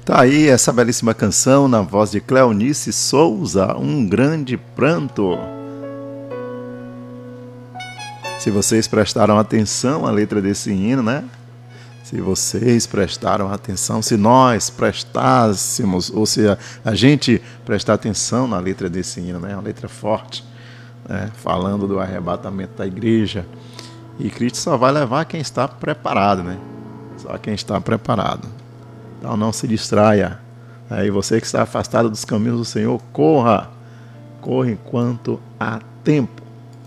Tá aí essa belíssima canção na voz de Cleonice Souza, Um Grande Pranto. Se vocês prestaram atenção à letra desse hino, né? Se vocês prestaram atenção, se nós prestássemos, ou se a gente prestar atenção na letra desse hino, né? Uma letra forte, né? Falando do arrebatamento da igreja. E Cristo só vai levar quem está preparado, né? Só quem está preparado. Então não se distraia. Aí você que está afastado dos caminhos do Senhor, corra enquanto há tempo.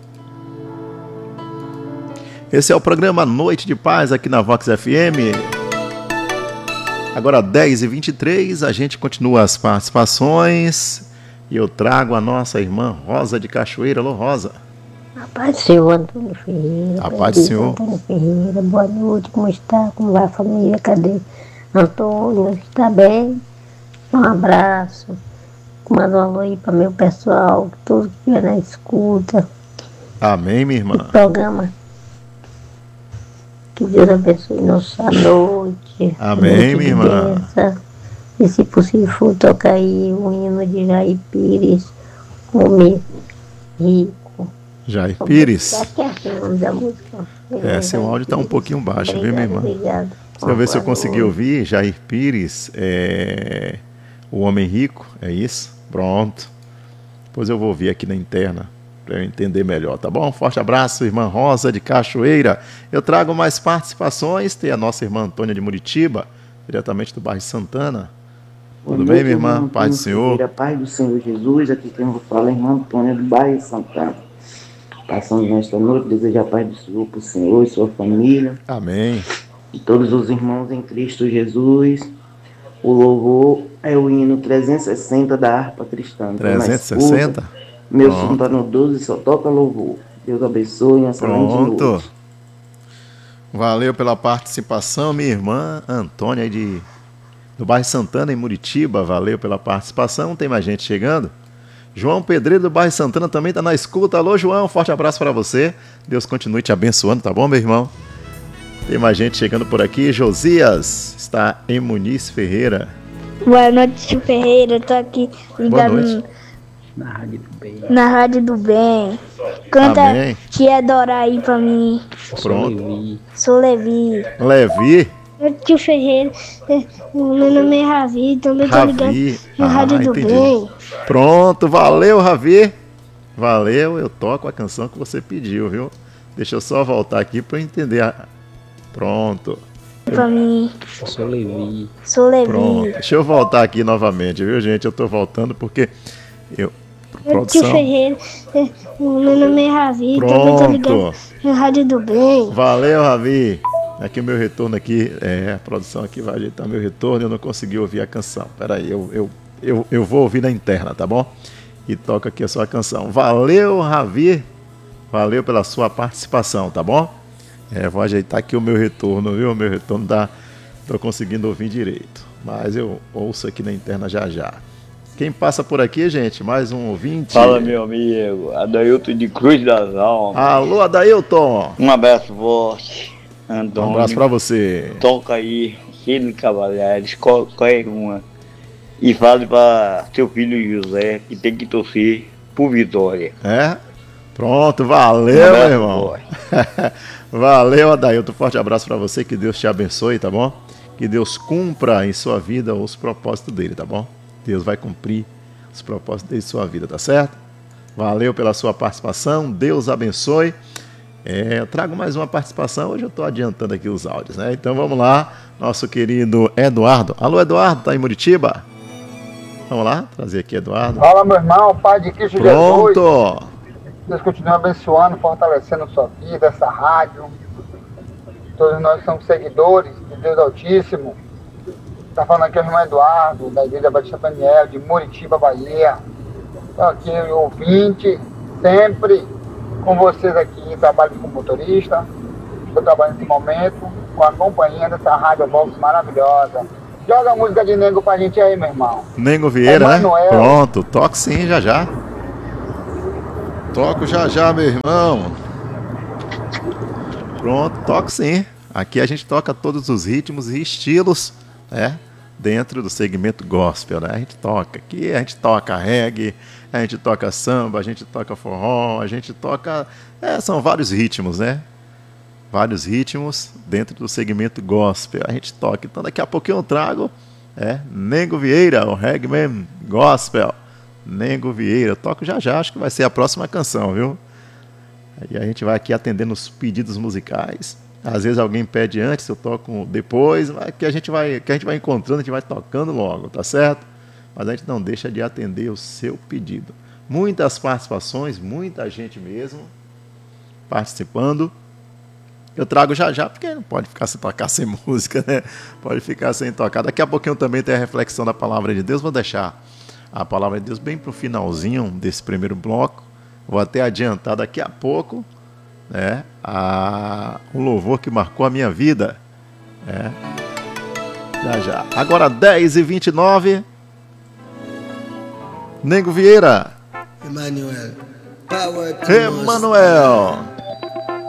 Esse é o programa Noite de Paz aqui na Vox FM. Agora 10h23, a gente continua as participações e eu trago a nossa irmã Rosa de Cachoeira. Alô, Rosa. A paz do Senhor, Antônio Ferreira. A paz do Senhor. Antônio Ferreira, boa noite, como está? Como vai a família? Cadê Antônio? Está bem? Um abraço. Manda um alô aí para meu pessoal, todos que estiver na escuta. Amém, minha irmã. O programa. Que Deus abençoe nossa noite. Amém, minha irmã. E se possível for tocar aí o hino de Jair Pires, Homem Rico. Jair Pires. Acho que é o nome da música. Seu áudio está um pouquinho baixo, viu, minha irmã? Obrigado. Deixa eu ver se eu consegui ouvir. Jair Pires, O Homem Rico, é isso? Pronto. Depois eu vou ouvir aqui na interna para eu entender melhor, tá bom? Um forte abraço, irmã Rosa de Cachoeira. Eu trago mais participações. Tem a nossa irmã Antônia de Muritiba, diretamente do bairro Santana. Tudo bem, minha irmã? Paz do Senhor. Paz do Senhor Jesus. Aqui quem vos fala é a irmã Antônia do bairro Santana. Passando nesta noite, desejo a paz do Senhor para o Senhor e sua família. Amém. E todos os irmãos em Cristo Jesus. O louvor é o hino 360 da harpa cristã. 360? Meu som está no 12, só toca louvor. Deus abençoe essa noite. Valeu pela participação, minha irmã Antônia do bairro Santana, em Muritiba. Valeu pela participação. Tem mais gente chegando? João Pedreiro do bairro Santana também está na escuta. Alô, João, forte abraço para você. Deus continue te abençoando, tá bom, meu irmão? Tem mais gente chegando por aqui. Josias está em Muniz Ferreira. Boa noite, tio Ferreira. Eu tô aqui ligado na Rádio do Bem. Na Rádio do Bem. Canta Amém. Tia Dora aí pra mim. Pronto. Sou Levi. Levi? Tio Ferreira, meu nome é Ravi, também tô ligado na Rádio do Bem. Pronto, valeu, Ravi. Valeu, eu toco a canção que você pediu, viu? Deixa eu só voltar aqui para eu entender. Pronto. Pra mim. Sou Levi. Sou Levi. Pronto. Deixa eu voltar aqui novamente, viu, gente? Eu tô voltando porque Tio Ferreira, meu nome é Ravi, também tô ligado na Rádio do Bem. Valeu, Ravi. Aqui o meu retorno aqui, a produção aqui vai ajeitar meu retorno, eu não consegui ouvir a canção. Peraí, eu vou ouvir na interna, tá bom? E toca aqui a sua canção. Valeu, Ravi. Valeu pela sua participação, tá bom? Vou ajeitar aqui o meu retorno, viu? O meu retorno tô conseguindo ouvir direito. Mas eu ouço aqui na interna já já. Quem passa por aqui, gente? Mais um ouvinte. Fala, meu amigo. Adailton de Cruz das Almas. Alô, Adailton. Um abraço forte. Antônio. Um abraço pra você. Toca aí, Reino Cavalheiros, qualquer uma. E fale para seu filho José que tem que torcer por vitória. Pronto, valeu, meu irmão. Valeu, Adailton. Forte abraço pra você, que Deus te abençoe, tá bom? Que Deus cumpra em sua vida os propósitos dele, tá bom? Deus vai cumprir os propósitos dele em sua vida, tá certo? Valeu pela sua participação, Deus abençoe. Eu trago mais uma participação, hoje eu estou adiantando aqui os áudios, né? Então vamos lá, nosso querido Eduardo. Alô, Eduardo, tá em Muritiba? Vamos lá, trazer aqui Eduardo. Fala, meu irmão, Pai de Cristo Jesus. Pronto! Deus continue abençoando, fortalecendo a sua vida, essa rádio. Todos nós somos seguidores de Deus Altíssimo. Está falando aqui o irmão Eduardo, da Igreja Batista Daniel, de Muritiba, Bahia. Estou aqui, ouvinte, sempre com vocês aqui, trabalho como motorista. Estou trabalhando nesse momento com a companhia dessa rádio Vox maravilhosa. Joga a música de Nengo pra gente aí, meu irmão. Nengo Vieira, né? Pronto, toco sim, já já. Toco já já, meu irmão. Pronto, toco sim. Aqui a gente toca todos os ritmos e estilos, dentro do segmento gospel, né? A gente toca aqui, a gente toca reggae, a gente toca samba, a gente toca forró, a gente toca... são vários ritmos, né? Vários ritmos dentro do segmento gospel. A gente toca. Então daqui a pouquinho eu trago Nego Vieira, o Reggae Gospel. Nego Vieira. Eu toco já, acho que vai ser a próxima canção, viu? Aí a gente vai aqui atendendo os pedidos musicais. Às vezes alguém pede antes, eu toco depois, mas que a gente vai encontrando, a gente vai tocando logo, tá certo? Mas a gente não deixa de atender o seu pedido. Muitas participações, muita gente mesmo participando. Eu trago já, porque não pode ficar sem tocar sem música, né? Pode ficar sem tocar. Daqui a pouquinho também tem a reflexão da Palavra de Deus. Vou deixar a Palavra de Deus bem pro finalzinho desse primeiro bloco. Vou até adiantar daqui a pouco, né? Um louvor que marcou a minha vida. Já. Agora 10h29. Nego Vieira. Emmanuel. Emanuel.